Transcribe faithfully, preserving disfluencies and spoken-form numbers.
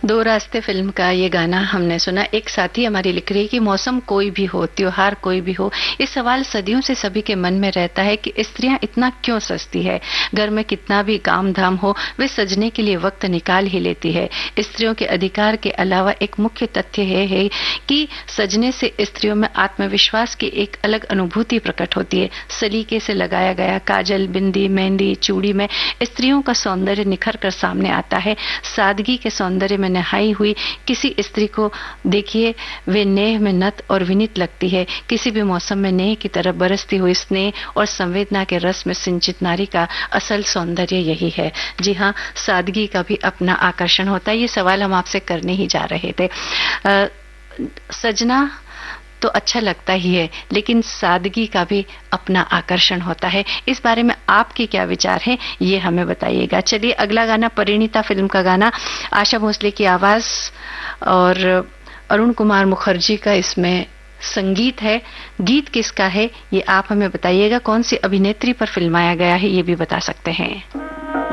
दो रास्ते फिल्म का ये गाना हमने सुना। एक साथी हमारी लिख रही है कि मौसम कोई भी हो, त्योहार कोई भी हो, ये सवाल सदियों से सभी के मन में रहता है कि स्त्रियां इतना क्यों सजती है। घर में कितना भी काम धाम हो, वे सजने के लिए वक्त निकाल ही लेती है। स्त्रियों के अधिकार के अलावा एक मुख्य तथ्य है, है कि सजने से स्त्रियों में आत्मविश्वास की एक अलग अनुभूति प्रकट होती है। सलीके से लगाया गया काजल, बिंदी, मेहंदी, चूड़ी में स्त्रियों का सौंदर्य निखर कर सामने आता है। सादगी के सौंदर्य में नहाई हुई किसी स्त्री को देखिए, वे नेह में नत और विनीत लगती है। किसी भी मौसम में नेह की तरह बरसती हुई स्नेह और संवेदना के रस में सिंचित नारी का असल सौंदर्य यही है। जी हाँ, सादगी का भी अपना आकर्षण होता है। ये सवाल हम आपसे करने ही जा रहे थे। आ, सजना तो अच्छा लगता ही है, लेकिन सादगी का भी अपना आकर्षण होता है। इस बारे में आपके क्या विचार हैं, ये हमें बताइएगा। चलिए, अगला गाना परिणीता फिल्म का गाना, आशा भोसले की आवाज और अरुण कुमार मुखर्जी का इसमें संगीत है। गीत किसका है ये आप हमें बताइएगा। कौन सी अभिनेत्री पर फिल्माया गया है ये भी बता सकते हैं।